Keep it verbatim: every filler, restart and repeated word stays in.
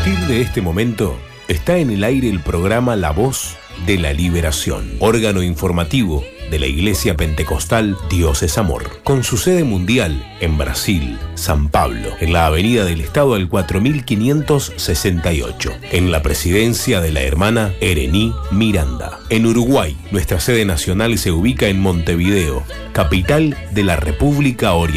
partir de este momento, está en el aire el programa La Voz de la Liberación, órgano informativo de la Iglesia Pentecostal Dios es Amor, con su sede mundial en Brasil, San Pablo, en la Avenida del Estado al cuatro mil quinientos sesenta y ocho, en la presidencia de la hermana Erení Miranda. En Uruguay, nuestra sede nacional se ubica en Montevideo, capital de la República Oriental